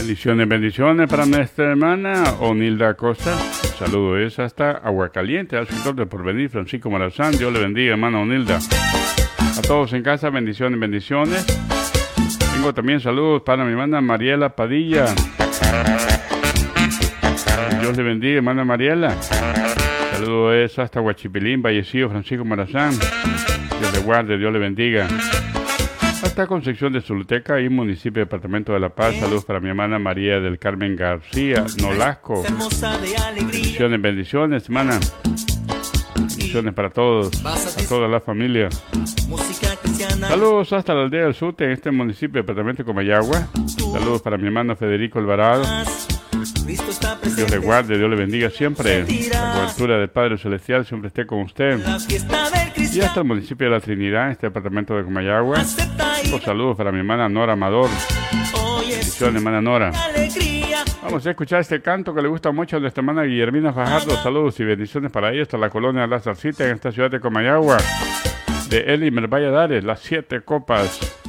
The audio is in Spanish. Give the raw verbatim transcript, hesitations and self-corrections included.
Bendiciones, bendiciones para nuestra hermana Onilda Costa. Saludo es hasta Aguacaliente, al escritor de Porvenir, Francisco Morazán. Dios le bendiga, hermana Onilda. A todos en casa, bendiciones, bendiciones. Tengo también saludos para mi hermana Mariela Padilla. Dios le bendiga, hermana Mariela. Saludo es hasta Huachipilín, Vallecillo, Francisco Morazán. Dios le guarde, Dios le bendiga. Hasta Concepción de Zuluteca y municipio departamento de La Paz. Saludos para mi hermana María del Carmen García, Nolasco. Bendiciones, bendiciones, hermana. Bendiciones para todos, a toda la familia. Saludos hasta la aldea del Sute, en este municipio departamento de Comayagua. Saludos para mi hermano Federico Alvarado. Dios le guarde, Dios le bendiga siempre. La cobertura del Padre Celestial siempre esté con usted. Y hasta el municipio de La Trinidad, este departamento de Comayagua. Los saludos para mi hermana Nora Amador. Bendiciones, hermana Nora. Vamos a escuchar este canto que le gusta mucho a nuestra hermana Guillermina Fajardo. Saludos y bendiciones para ella hasta la colonia La Zarcita en esta ciudad de Comayagua. De Elimer Valladares, Las Siete Copas.